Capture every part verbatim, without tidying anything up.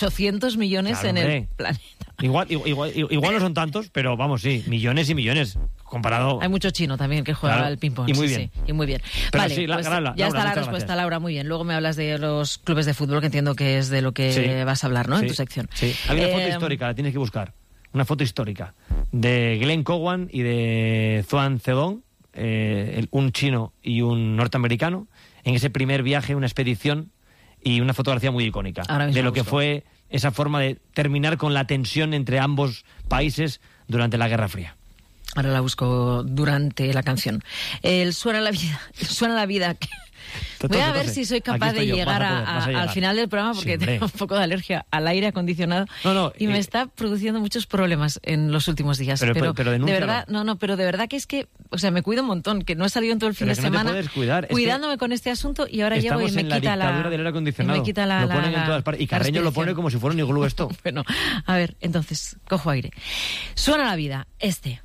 ochocientos millones claro, en hombre. El planeta. Igual, igual, igual no son tantos, pero vamos, sí, millones y millones comparado. Hay mucho chino también que juega claro, al ping-pong. Y muy sí, bien. Sí, y muy bien. Pero vale, sí, la, pues Laura, ya Laura, está la respuesta, gracias. Laura, muy bien. Luego me hablas de los clubes de fútbol, que entiendo que es de lo que sí, vas a hablar, ¿no? Sí, en tu sección. Sí, hay una eh, foto histórica, la tienes que buscar. Una foto histórica de Glenn Cowan y de Zuan Zedong, eh, un chino y un norteamericano, en ese primer viaje, una expedición y una fotografía muy icónica de lo que fue esa forma de terminar con la tensión entre ambos países durante la Guerra Fría. Ahora la busco durante la canción. El Suena la vida. Suena la vida. Voy a ver si soy capaz de yo, llegar, a poder, a, a, a llegar al final del programa, porque sí, tengo un poco de alergia al aire acondicionado no, no, y eh, me está produciendo muchos problemas en los últimos días. Pero, pero, pero, pero de verdad, no, no, pero de verdad que es que, o sea, me cuido un montón, que no he salido en todo el fin pero de que semana no te puedes cuidar. cuidándome es que con este asunto y ahora llego y me en la quita la del aire acondicionado. Y me quita la, lo ponen la, en todas partes y Carreño lo pone como si fuera un iglú esto. Bueno, a ver, entonces, cojo aire. Suena la vida, este.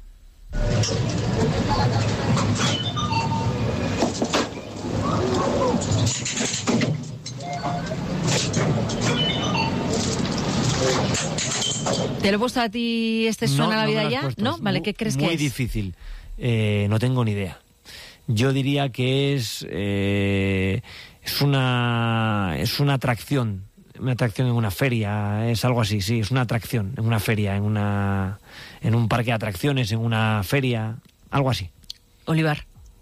¿Te lo he puesto a ti este Suena no, la vida no ya? ¿No? Vale, ¿qué crees que es? Muy difícil. Eh, no tengo ni idea. Yo diría que es eh, es una es una atracción, una atracción en una feria, es algo así, sí, es una atracción en una feria, en una en un parque de atracciones, en una feria, algo así. Olivar.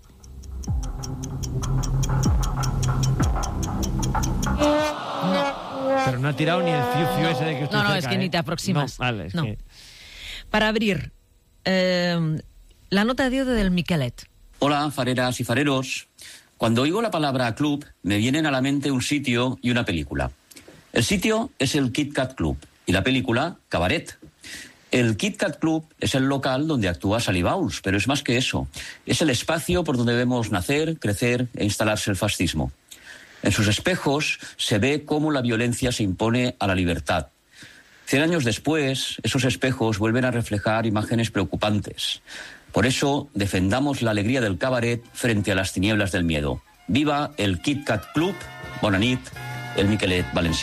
No. Pero no ha tirado ni el fiu fiu ese de que estoy No, no, cerca, es que ¿eh? ni te aproximas. No, vale, es no. que... Para abrir, eh, la nota de audio del Miquelet. Hola, fareras y fareros. Cuando oigo la palabra club, me vienen a la mente un sitio y una película. El sitio es el Kit Kat Club y la película Cabaret. El Kit Kat Club es el local donde actúa Sally Bowles, pero es más que eso. Es el espacio por donde debemos nacer, crecer e instalarse el fascismo. En sus espejos se ve cómo la violencia se impone a la libertad. Cien años después, esos espejos vuelven a reflejar imágenes preocupantes. Por eso, defendamos la alegría del cabaret frente a las tinieblas del miedo. ¡Viva el Kit Kat Club! Bona nit, el Miquelet valencià.